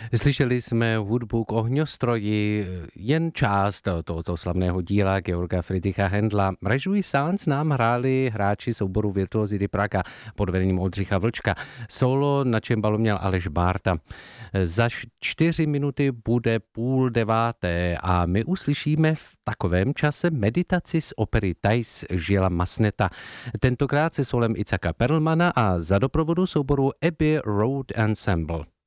Slyšeli jsme hudbu k ohňostroji, jen část tohoto slavného díla Georga Friedricha Händla. Režuisánc nám hráli hráči souboru Virtuosi Praga pod vedením Oldřicha Vlčka. Solo na čembalu měl Aleš Bárta. Za 4 minuty bude 8:30 a my uslyšíme v takovém čase meditaci z opery Thais Žila Masneta. Tentokrát se solem Icaka Perlmana a za doprovodu souboru Abbey Road Ensemble.